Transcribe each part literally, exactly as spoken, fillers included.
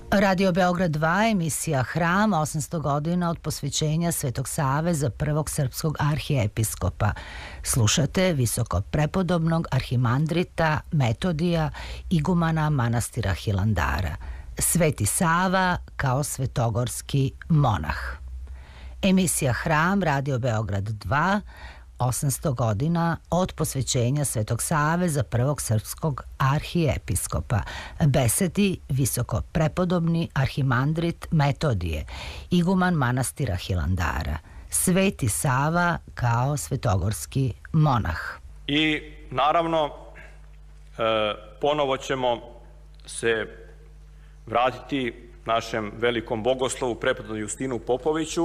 Radio Beograd dva, emisija Hram, osamsto godina od posvećenja Svetog Save za prvog srpskog arhijepiskopa. Slušate visoko prepodobnog arhimandrita Metodija, igumana manastira Hilandara. Sveti Sava kao svetogorski monah. Emisija Hram, Radio Beograd dva, osamsto godina od posvećenja Svetog Save za prvog srpskog arhijepiskopa. Besedi visoko prepodobni arhimandrit Metodije, iguman manastira Hilandara. Sveti Sava kao svetogorski monah. I naravno, ponovo ćemo se vratiti našem velikom bogoslovu prepodobnom Justinu Popoviću,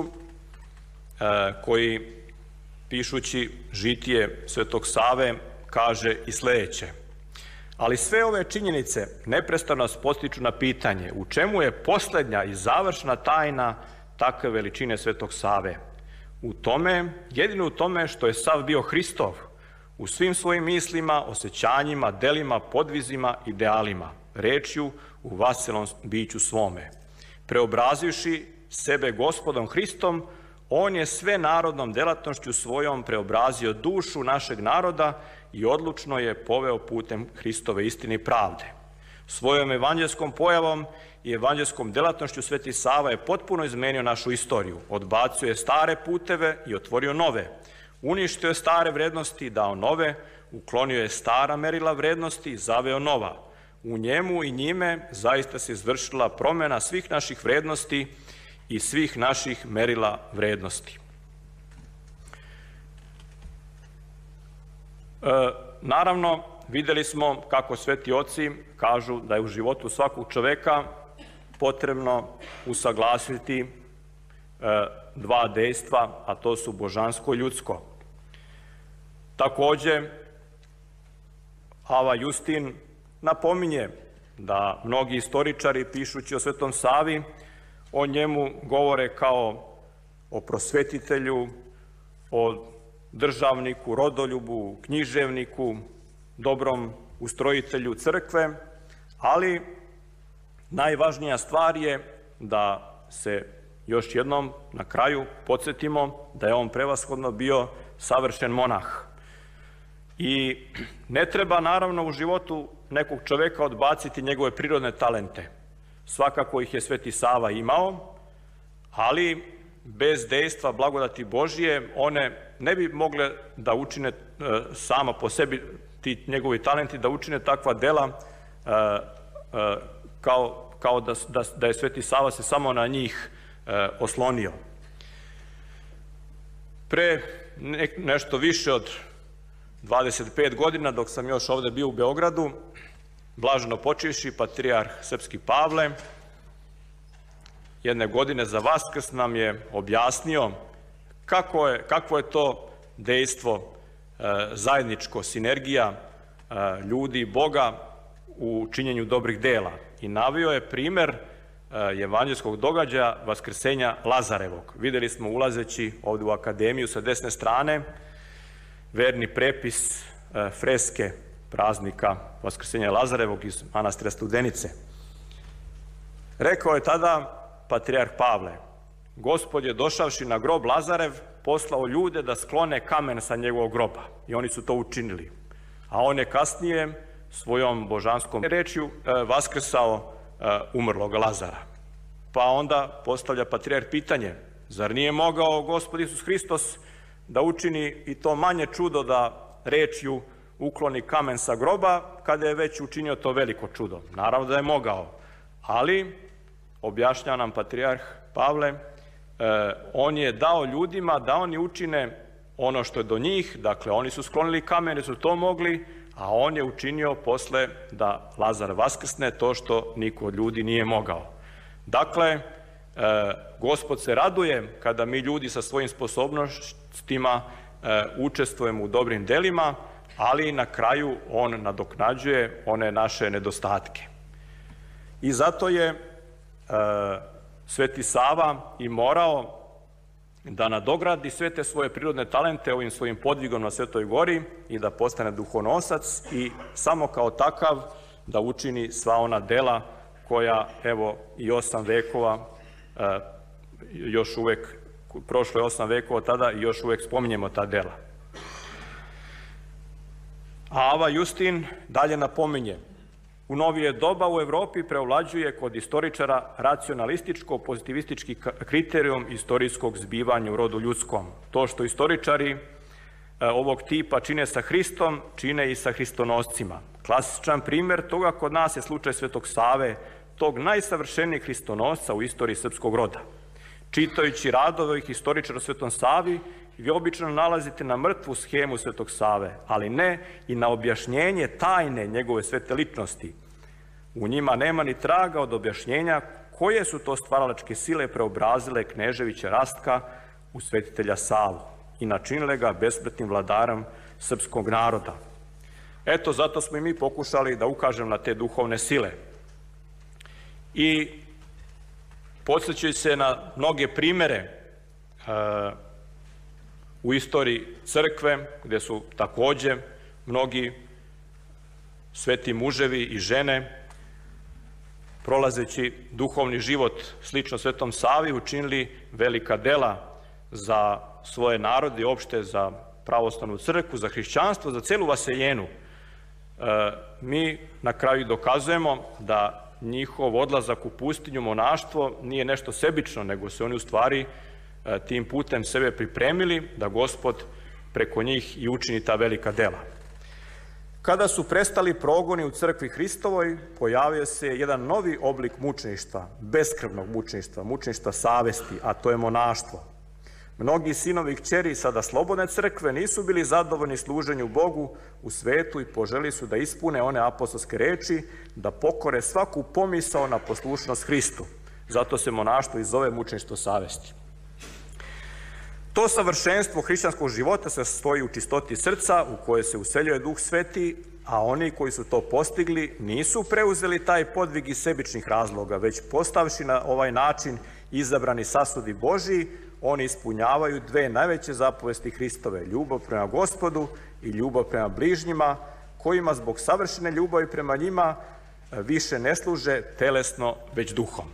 koji pišući žitije Svetog Save kaže i sljedeće. Ali sve ove činjenice neprestano nas postiču na pitanje u čemu je posljednja i završna tajna takve veličine Svetog Save. U tome, jedino u tome što je Sav bio Hristov u svim svojim mislima, osjećanjima, delima, podvizima, idealima, rečju u vaselom biću svome. Preobrazivši sebe Gospodom Hristom, on je sve narodnom delatnošću svojom preobrazio dušu našeg naroda i odlučno je poveo putem Hristove istine i pravde. Svojom evanđelskom pojavom i evanđelskom delatnošću Sveti Sava je potpuno izmenio našu istoriju. Odbacio je stare puteve i otvorio nove. Uništio je stare vrednosti i dao nove. Uklonio je stara merila vrednosti i zaveo nova. U njemu i njime zaista se izvršila promjena svih naših vrednosti i svih naših merila vrednosti. E, naravno, vidjeli smo kako sveti oci kažu da je u životu svakog čoveka potrebno usaglasiti e, dva dejstva, a to su božansko i ljudsko. Također, Ava Justin napominje da mnogi istoričari pišući o Svetom Savi o njemu govore kao o prosvetitelju, o državniku, rodoljubu, književniku, dobrom ustrojitelju crkve, ali najvažnija stvar je da se još jednom na kraju podsjetimo da je on prevashodno bio savršen monah. I ne treba naravno u životu nekog čoveka odbaciti njegove prirodne talente. Svakako ih je Sveti Sava imao, ali bez dejstva blagodati Božije one ne bi mogle da učine sama po sebi, ti njegovi talenti, da učine takva dela kao, kao da, da, da je Sveti Sava se samo na njih oslonio. Pre ne, nešto više od dvadeset pet godina, dok sam još ovdje bio u Beogradu, blaženo počivši patrijarh Srpski Pavle jedne godine za Vaskrs nam je objasnio kako je, kakvo je to dejstvo e, zajedničko, sinergija e, ljudi i Boga u činjenju dobrih dela. I navio je primer e, evanđelskog događaja vaskrsenja Lazarevog. Vidjeli smo ulazeći ovdje u akademiju sa desne strane verni prepis e, freske praznika vaskrsenja Lazarevog iz manastira Studenice. Rekao je tada patrijarh Pavle: Gospod je došavši na grob Lazarev poslao ljude da sklone kamen sa njegovog groba. I oni su to učinili. A on je kasnije svojom božanskom rečju vaskrsao umrlog Lazara. Pa onda postavlja patrijarh pitanje: zar nije mogao Gospod Isus Hristos da učini i to manje čudo da rečju ukloni kamen sa groba, kada je već učinio to veliko čudo? Naravno da je mogao, ali, objašnjava nam patrijarh Pavle, eh, on je dao ljudima da oni učine ono što je do njih, dakle oni su sklonili kamen, su to mogli, a on je učinio posle da Lazar vaskrsne to što niko od ljudi nije mogao. Dakle, eh, Gospod se raduje kada mi ljudi sa svojim sposobnostima eh, učestvujemo u dobrim delima, ali na kraju on nadoknađuje one naše nedostatke. I zato je e, Sveti Sava i morao da nadogradi sve te svoje prirodne talente ovim svojim podvigom na Svetoj gori i da postane duhonosac i samo kao takav da učini sva ona dela koja, evo, i osam vekova, još uvek, prošlo je osam vekova tada i još uvek spominjemo ta dela. A Ava Justin dalje napominje: u novije doba u Evropi preovlađuje kod istoričara racionalističko-pozitivistički kriterijum istorijskog zbivanja u rodu ljudskom. To što istoričari ovog tipa čine sa Hristom, čine i sa hristonoscima. Klasičan primer toga kod nas je slučaj Svetog Save, tog najsavršenijeg hristonosca u istoriji srpskog roda. Čitajući radove ovih istoričara o Svetom Savi, vi obično nalazite na mrtvu schemu Svetog Save, ali ne i na objašnjenje tajne njegove svete ličnosti. U njima nema ni traga od objašnjenja koje su to stvaralačke sile preobrazile kneževića Rastka u svetitelja Savu i načinile ga besmrtnim vladarom srpskog naroda. Eto, zato smo i mi pokušali da ukažemo na te duhovne sile. I podsjećaju se na mnoge primere u istoriji crkve, gde su takođe mnogi sveti muževi i žene, prolazeći duhovni život slično Svetom Savi, učinili velika dela za svoje narode i opšte za pravoslavnu crkvu, za hrišćanstvo, za celu vaseljenu. Mi na kraju dokazujemo da njihov odlazak u pustinju, monaštvo, nije nešto sebično, nego se oni u stvari tim putem sebe pripremili da Gospod preko njih i učini ta velika dela. Kada su prestali progoni u crkvi Hristovoj, pojavio se jedan novi oblik mučeništva, beskrvnog mučeništva, mučeništva savesti, a to je monaštvo. Mnogi sinovi i kćeri sada slobodne crkve nisu bili zadovoljni služenju Bogu u svetu i poželi su da ispune one apostolske reči, da pokore svaku pomisao na poslušnost Hristu. Zato se monaštvo i zove mučeništvo savesti. To savršenstvo hrišćanskog života se sastoji u čistoti srca u koje se useljuje Duh Sveti, a oni koji su to postigli nisu preuzeli taj podvig iz sebičnih razloga, već postavši na ovaj način izabrani sasudi Božiji, oni ispunjavaju dve najveće zapovesti Hristove, ljubav prema Gospodu i ljubav prema bližnjima, kojima zbog savršene ljubavi prema njima više ne služe telesno, već duhom.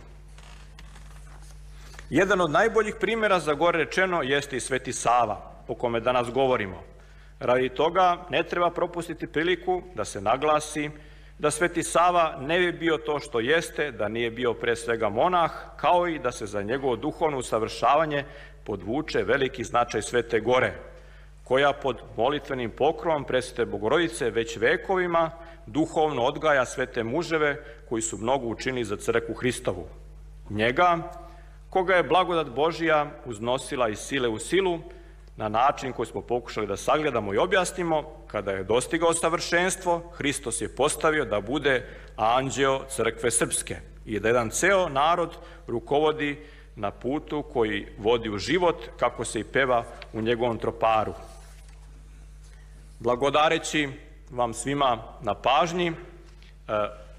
Jedan od najboljih primjera za gore rečeno jeste i Sveti Sava, o kome danas govorimo. Radi toga ne treba propustiti priliku da se naglasi da Sveti Sava ne bi bio to što jeste, da nije bio pre svega monah, kao i da se za njegovo duhovno usavršavanje podvuče veliki značaj Svete Gore, koja pod molitvenim pokrovom Presvete Bogorodice već vekovima duhovno odgaja svete muževe koji su mnogo učinili za crkvu Hristovu. Njega, koga je blagodat Božija uznosila iz sile u silu, na način koji smo pokušali da sagledamo i objasnimo, kada je dostigao savršenstvo, Hristos je postavio da bude anđeo crkve srpske i da jedan ceo narod rukovodi na putu koji vodi u život, kako se i peva u njegovom troparu. Blagodareći vam svima na pažnji,